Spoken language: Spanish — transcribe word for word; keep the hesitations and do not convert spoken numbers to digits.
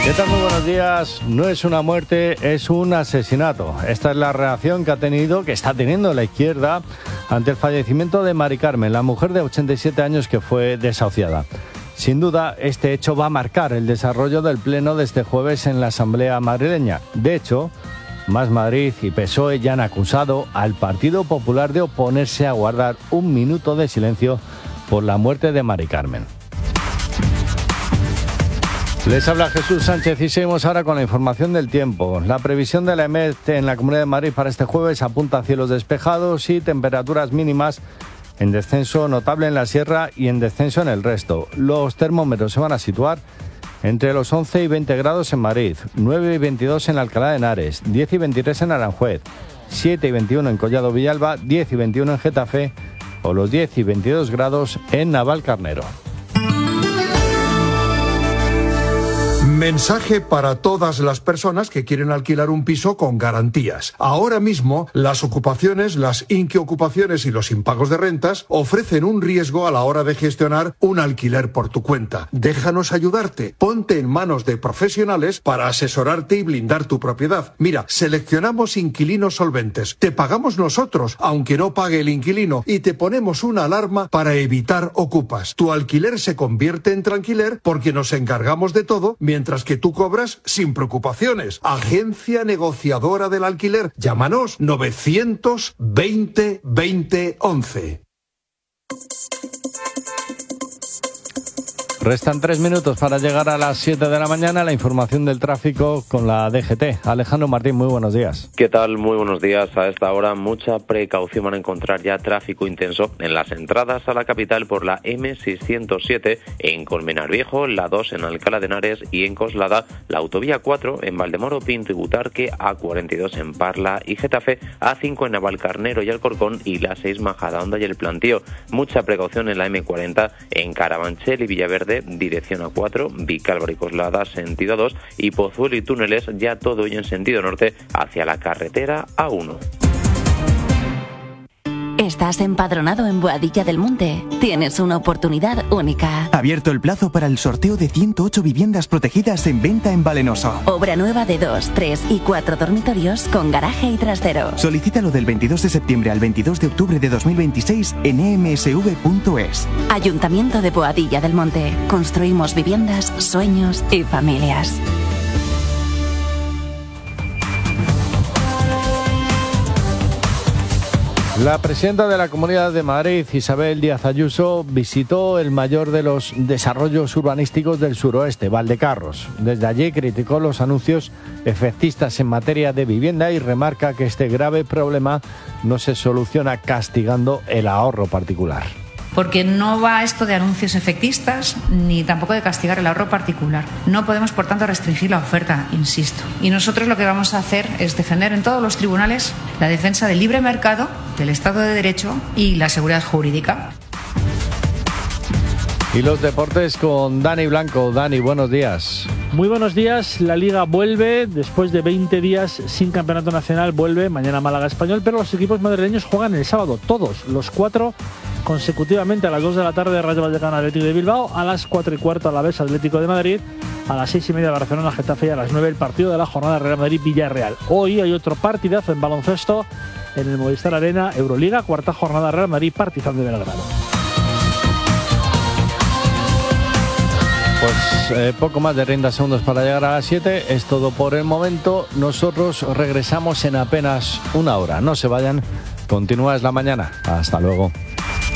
¿Qué tal? Muy buenos días. No es una muerte, es un asesinato. Esta es la reacción que ha tenido, que está teniendo la izquierda ante el fallecimiento de Mari Carmen, la mujer de ochenta y siete años que fue desahuciada. Sin duda, este hecho va a marcar el desarrollo del pleno de este jueves en la Asamblea madrileña. De hecho, Más Madrid y P S O E ya han acusado al Partido Popular de oponerse a guardar un minuto de silencio por la muerte de Mari Carmen. Les habla Jesús Sánchez y seguimos ahora con la información del tiempo. La previsión de la E M E T en la Comunidad de Madrid para este jueves apunta a cielos despejados y temperaturas mínimas en descenso notable en la sierra y en descenso en el resto. Los termómetros se van a situar entre los once y veinte grados en Madrid, nueve y veintidós en Alcalá de Henares, diez y veintitrés en Aranjuez, siete y veintiuno en Collado Villalba, diez y veintiuno en Getafe o los diez y veintidós grados en Navalcarnero. Mensaje para todas las personas que quieren alquilar un piso con garantías. Ahora mismo, las ocupaciones, las inquiocupaciones y los impagos de rentas ofrecen un riesgo a la hora de gestionar un alquiler por tu cuenta. Déjanos ayudarte. Ponte en manos de profesionales para asesorarte y blindar tu propiedad. Mira, seleccionamos inquilinos solventes. Te pagamos nosotros, aunque no pague el inquilino, y te ponemos una alarma para evitar ocupas. Tu alquiler se convierte en tranquiler porque nos encargamos de todo, mientras que tú cobras sin preocupaciones. Agencia negociadora del alquiler. Llámanos novecientos veinte veinte once. Restan tres minutos para llegar a las siete de la mañana. La información del tráfico con la D G T. Alejandro Martín, muy buenos días. ¿Qué tal? Muy buenos días. A esta hora mucha precaución, van a encontrar ya tráfico intenso en las entradas a la capital por la eme seiscientos siete en Colmenar Viejo, la dos en Alcalá de Henares y en Coslada, la autovía cuatro en Valdemoro, Pinto y Butarque, A cuarenta y dos en Parla y Getafe, A cinco en Navalcarnero y Alcorcón y la seis Majadahonda y El Plantío. Mucha precaución en la eme cuarenta en Carabanchel y Villaverde, dirección A cuatro, Vicálvaro y Coslada, sentido A dos, y Pozuelo y Túneles, ya todo ello en sentido norte hacia la carretera A uno. ¿Estás empadronado en Boadilla del Monte? Tienes una oportunidad única. Abierto el plazo para el sorteo de ciento ocho viviendas protegidas en venta en Valenoso. Obra nueva de dos, tres y cuatro dormitorios con garaje y trastero. Solicítalo del veintidós de septiembre al veintidós de octubre de dos mil veintiséis en e m s v punto es. Ayuntamiento de Boadilla del Monte. Construimos viviendas, sueños y familias. La presidenta de la Comunidad de Madrid, Isabel Díaz Ayuso, visitó el mayor de los desarrollos urbanísticos del suroeste, Valdecarros. Desde allí criticó los anuncios efectistas en materia de vivienda y remarca que este grave problema no se soluciona castigando el ahorro particular. Porque no va esto de anuncios efectistas ni tampoco de castigar el ahorro particular. No podemos, por tanto, restringir la oferta, insisto. Y nosotros lo que vamos a hacer es defender en todos los tribunales la defensa del libre mercado, del Estado de Derecho y la seguridad jurídica. Y los deportes con Dani Blanco. Dani, buenos días. Muy buenos días. La Liga vuelve después de veinte días sin campeonato nacional. Vuelve mañana Málaga Español, pero los equipos madrileños juegan el sábado, todos, los cuatro consecutivamente. A las dos de la tarde Rayo Vallecano Atlético de Bilbao, a las cuatro y cuarto Alavés Atlético de Madrid, a las seis y media Barcelona Getafe y a las nueve el partido de la jornada Real Madrid Villarreal. Hoy hay otro partidazo en baloncesto en el Movistar Arena, Euroliga, cuarta jornada Real Madrid Partizan de Belgrado. Pues eh, poco más de treinta segundos para llegar a las siete. Es todo por el momento. Nosotros regresamos en apenas una hora. No se vayan. Continúa Es la Mañana. Hasta luego.